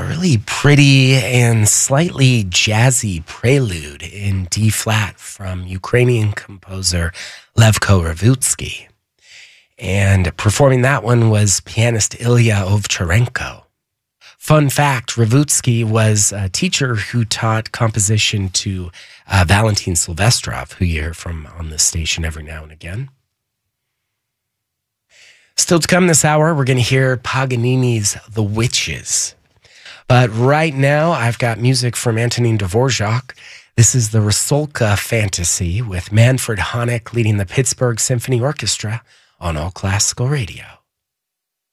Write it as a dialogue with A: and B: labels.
A: really pretty and slightly jazzy prelude in D flat from Ukrainian composer Levko Ravutsky. And performing that one was pianist Ilya Ovcharenko. Fun fact, Ravutsky was a teacher who taught composition to Valentin Silvestrov, who you hear from on the station every now and again. Still to come this hour, we're going to hear Paganini's The Witches. But right now, I've got music from Antonin Dvorak. This is the Rusalka Fantasy with Manfred Honeck leading the Pittsburgh Symphony Orchestra on All Classical Radio.